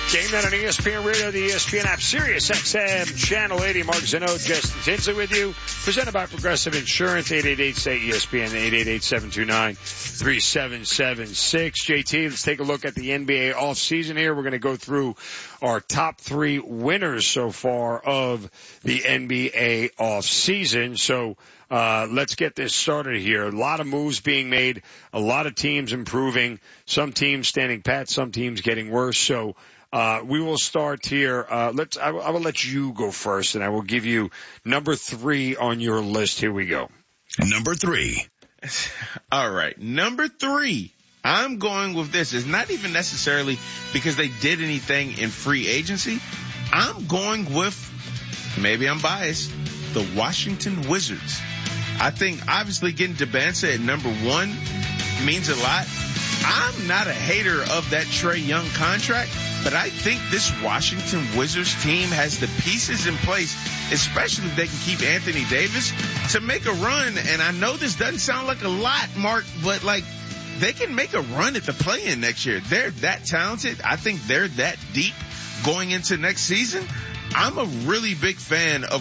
Game Night on ESPN Radio, the ESPN app, Sirius XM, Channel 80. Mark Zeno, Justin Tinsley with you. Presented by Progressive Insurance, 888-SAY-ESPN, 888-729-3776. JT, let's take a look at the NBA offseason here. We're going to go through our top 3 winners so far of the NBA offseason. So, let's get this started here. A lot of moves being made, a lot of teams improving, some teams standing pat, some teams getting worse. So, we will start here. I will let you go first, and I will give you number 3 on your list. Here we go. Number 3. All right. Number 3. I'm going with this. It's not even necessarily because they did anything in free agency. I'm going with, maybe I'm biased, the Washington Wizards. I think obviously getting Dembele at number 1 means a lot. I'm not a hater of that Trae Young contract, but I think this Washington Wizards team has the pieces in place, especially if they can keep Anthony Davis, to make a run. And I know this doesn't sound like a lot, Mark, but like they can make a run at the play-in next year. They're that talented. I think they're that deep going into next season. I'm a really big fan of